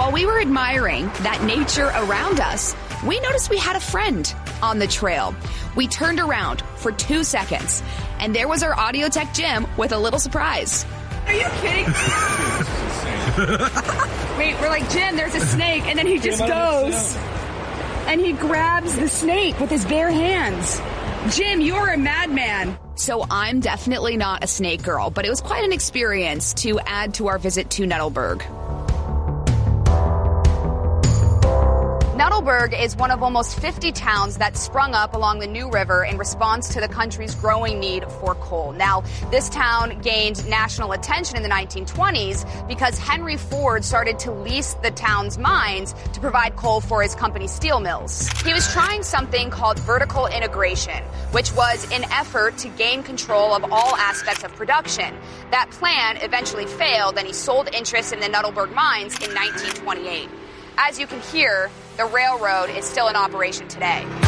While we were admiring that nature around us, we noticed we had a friend on the trail. We turned around for 2 seconds, and there was our audio tech Jim with a little surprise. Are you kidding me? Wait, we're like, Jim, there's a snake, and then he just goes and he grabs the snake with his bare hands. Jim, you're a madman. So I'm definitely not a snake girl, but it was quite an experience to add to our visit to Nettleburg. Nettleburg is one of almost 50 towns that sprung up along the New River in response to the country's growing need for coal. Now, this town gained national attention in the 1920s because Henry Ford started to lease the town's mines to provide coal for his company's steel mills. He was trying something called vertical integration, which was an effort to gain control of all aspects of production. That plan eventually failed, and he sold interest in the Nettleburg mines in 1928. As you can hear, the railroad is still in operation today.